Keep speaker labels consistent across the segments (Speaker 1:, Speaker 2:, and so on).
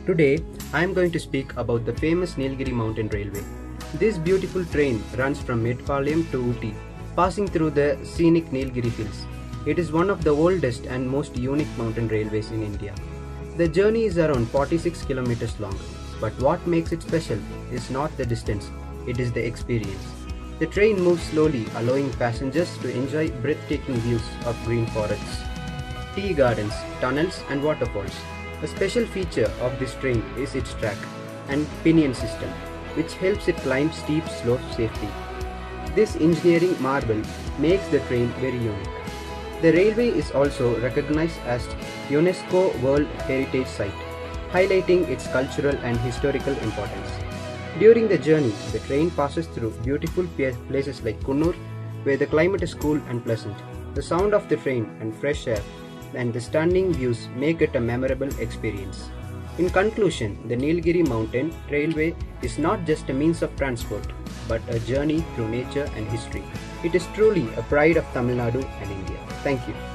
Speaker 1: Today, I am going to speak about the famous Nilgiri Mountain Railway. This beautiful train runs from Medpalayam to Ooty, passing through the scenic Nilgiri hills. It is one of the oldest and most unique mountain railways in India. The journey is around 46 kilometers long, but what makes it special is not the distance, it is the experience. The train moves slowly, allowing passengers to enjoy breathtaking views of green forests, tea gardens, tunnels and waterfalls. A special feature of this train is its track and pinion system, which helps it climb steep slopes safely. This engineering marvel makes the train very unique. The railway is also recognized as UNESCO World Heritage Site, highlighting its cultural and historical importance. During the journey, the train passes through beautiful places like Kunnur, where the climate is cool and pleasant. The sound of the train and fresh air and the stunning views make it a memorable experience. In conclusion, the Nilgiri Mountain Railway is not just a means of transport, but a journey through nature and history. It is truly a pride of Tamil Nadu and India. Thank you.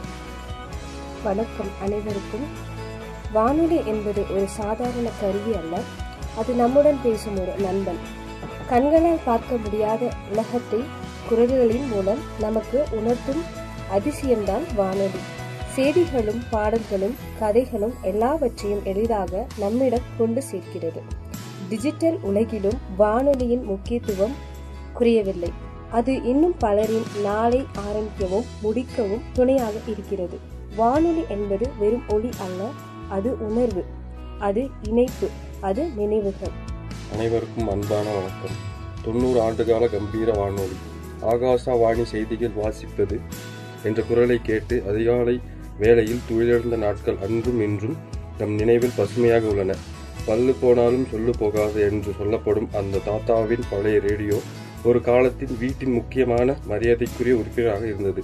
Speaker 2: வணக்கம் அனைவருக்கும். வானொலி என்பது ஒரு சாதாரண கருவி அல்ல, அது நம்முடன் பேசும் ஒரு நண்பன். கண்களால் பார்க்க முடியாத உலகத்தை குரல்களின் மூலம் நமக்கு உணர்த்தும் அதிசயம்தான் வானொலி. செய்திகளும் பாடல்களும் கதைகளும் எல்லாவற்றையும் எளிதாக நம்மிடம் கொண்டு சேர்க்கிறது. டிஜிட்டல் உலகிலும் வானொலியின் முக்கியத்துவம் குறையவில்லை. அது இன்னும் பலரின் நாளை ஆரம்பிக்கவும் முடிக்கவும் துணையாக இருக்கிறது. வானொலி என்பது வெறும் ஒலி அல்ல, அது உணர்வு, அது இணைப்பு, அது நினைவுகள்.
Speaker 3: அனைவருக்கும் அன்பான வணக்கம். 90 ஆண்டுகால கம்பீர வானொலி. ஆகாசவாணி செய்திகள் வாசிப்பது என்ற குரலை கேட்டு அதிகாலை வேளையில் துயிலிழந்த நாட்கள் அன்றும் இன்றும் நம் நினைவில் பசுமையாக உள்ளன. பல்லு போனாலும் சொல்லு போகாது என்று சொல்லப்படும் அந்த தாத்தாவின் பழைய ரேடியோ ஒரு காலத்தில் வீட்டின் முக்கியமான மரியாதைக்குரிய உறுப்பினராக இருந்தது.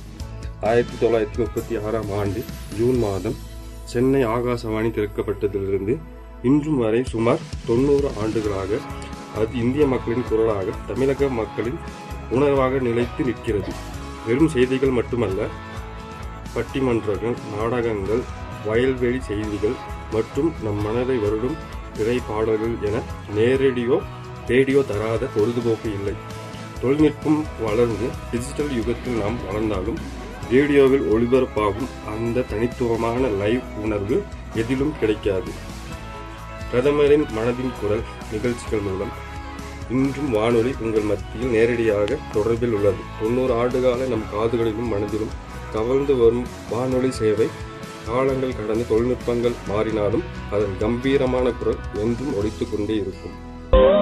Speaker 3: 1936ஆம் ஆண்டு ஜூன் மாதம் சென்னை ஆகாசவாணி திறக்கப்பட்டதிலிருந்து இன்றும் வரை சுமார் 90 ஆண்டுகளாக அது இந்திய மக்களின் குரலாக தமிழக மக்களின் உணர்வாக நிலைத்து நிற்கிறது. வெறும் செய்திகள் மட்டுமல்ல, பட்டிமன்றங்கள், நாடகங்கள், வயல்வெளி செய்திகள் மற்றும் நம் மனதை வருடும் திரைப்பாடல்கள் என ரேடியோ தராத பொழுதுபோக்கு இல்லை. தொழில்நுட்பம் வளர்ந்து டிஜிட்டல் யுகத்தில் நாம் வளர்ந்தாலும் ரேடியோவில் ஒளிபரப்பாகும் அந்த தனித்துவமான லைவ் உணர்வு எதிலும் கிடைக்காது. பிரதமரின் மனதின் குரல் நிகழ்ச்சிகள் மூலம் இன்றும் வானொலி உங்கள் மத்தியில் நேரடியாக தொடர்பில் உள்ளது. 90 ஆண்டுகால நம் காதுகளிலும் மனதிலும் கவர்ந்து வரும் வானொலி சேவை காலங்கள் கடந்து தொழில்நுட்பங்கள் மாறினாலும் அதன் கம்பீரமான குரல் என்றும் ஒலித்துக் கொண்டே இருக்கும்.